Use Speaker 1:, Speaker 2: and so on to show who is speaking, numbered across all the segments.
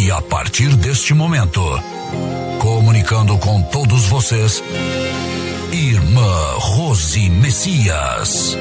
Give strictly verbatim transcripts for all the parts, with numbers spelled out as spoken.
Speaker 1: E a partir deste momento, comunicando com todos vocês, Irmã Rose Messias.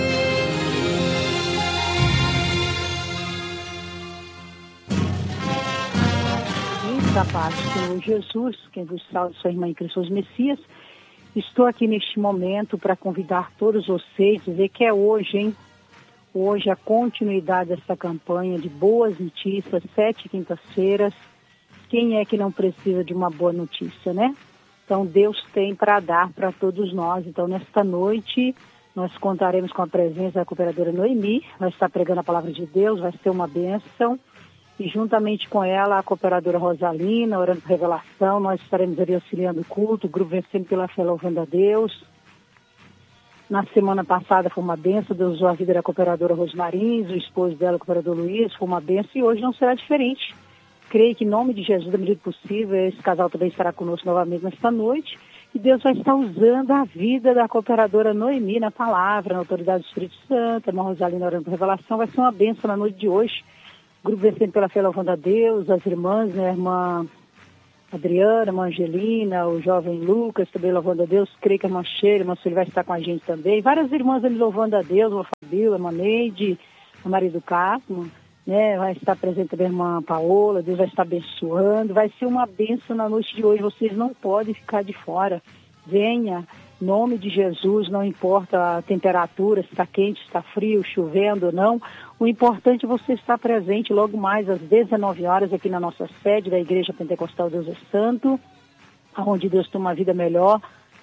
Speaker 2: Da paz do Senhor Jesus, quem vos salve, sua irmã em Cristo Messias. Estou aqui neste momento para convidar todos vocês, dizer que é hoje, hein? Hoje a continuidade dessa campanha de boas notícias, sete quintas-feiras. Quem é que não precisa de uma boa notícia, né? Então Deus tem para dar para todos nós. Então nesta noite nós contaremos com a presença da cooperadora Noemi, vai estar pregando a palavra de Deus, vai ser uma bênção. E juntamente com ela, a cooperadora Rosalina, orando por revelação, nós estaremos ali auxiliando o culto, o grupo Vencendo pela Fé, louvando a Deus. Na semana passada foi uma benção, Deus usou a vida da cooperadora Rosmarins, o esposo dela, o cooperador Luiz, foi uma benção e hoje não será diferente. Creio que em nome de Jesus, da medida possível, esse casal também estará conosco novamente nesta noite. E Deus vai estar usando a vida da cooperadora Noemi na palavra, na autoridade do Espírito Santo, a irmã Rosalina orando por revelação, vai ser uma benção na noite de hoje. Grupo Vencendo pela Fé, louvando a Deus, as irmãs, né, a irmã Adriana, a irmã Angelina, o jovem Lucas também louvando a Deus, creio que a irmã Sheila, a irmã Sueli vai estar com a gente também, várias irmãs ali louvando a Deus, a Fabíola, a irmã Neide, a Maria do Carmo, né, vai estar presente também a irmã Paola, Deus vai estar abençoando, vai ser uma bênção na noite de hoje, vocês não podem ficar de fora, venha, em nome de Jesus, não importa a temperatura, se está quente, se está frio, chovendo ou não, o importante é você estar presente logo mais às dezenove horas aqui na nossa sede da Igreja Pentecostal Deus é Santo, onde Deus tem uma vida melhor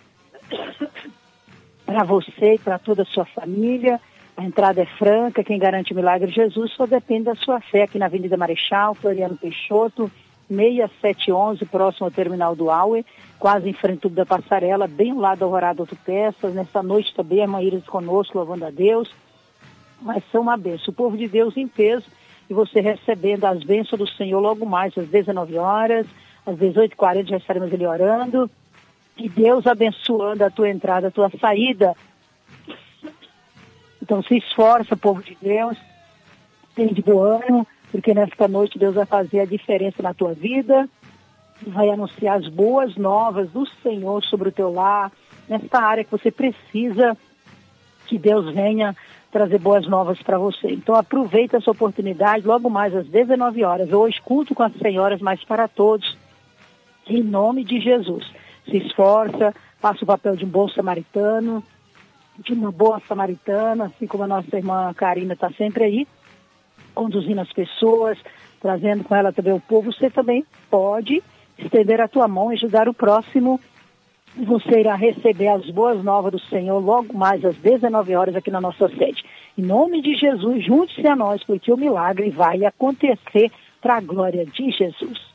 Speaker 2: para você e para toda a sua família. A entrada é franca, quem garante o milagre Jesus só depende da sua fé aqui na Avenida Marechal, Floriano Peixoto, seis sete um um, próximo ao terminal do Aue, quase em frente ao tubo da passarela, bem ao lado da Alvorada Autopeças. Nessa noite também a irmã Iris conosco, louvando a Deus. Vai ser uma bênção. O povo de Deus em peso e você recebendo as bênçãos do Senhor logo mais às dezenove horas, às dezoito e quarenta já estaremos ali orando. E Deus abençoando a tua entrada, a tua saída. Então se esforça, povo de Deus, tem de bom ânimo, porque nesta noite Deus vai fazer a diferença na tua vida, vai anunciar as boas novas do Senhor sobre o teu lar, nesta área que você precisa que Deus venha trazer boas novas para você. Então aproveita essa oportunidade, logo mais às dezenove horas, hoje culto com as senhoras, mas para todos, em nome de Jesus. Se esforça, faça o papel de um bom samaritano, de uma boa samaritana, assim como a nossa irmã Karina está sempre aí, conduzindo as pessoas, trazendo com ela também o povo. Você também pode estender a tua mão e ajudar o próximo. Você irá receber as boas novas do Senhor logo mais às dezenove horas aqui na nossa sede. Em nome de Jesus, junte-se a nós, porque o milagre vai acontecer para a glória de Jesus.